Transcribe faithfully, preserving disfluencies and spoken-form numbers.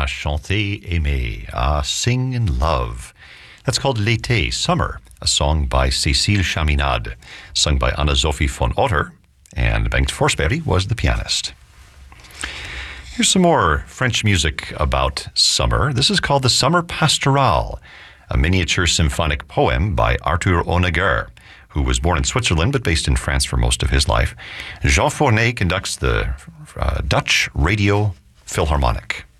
Ah, chanter, aimer. Ah, sing and love. That's called L'été, Summer, a song by Cécile Chaminade, sung by Anna-Sophie von Otter, and Bengt Forsberg was the pianist. Here's some more French music about summer. This is called the Summer Pastorale, a miniature symphonic poem by Arthur Honegger, who was born in Switzerland but based in France for most of his life. Jean Fournet conducts the uh, Dutch Radio Philharmonic.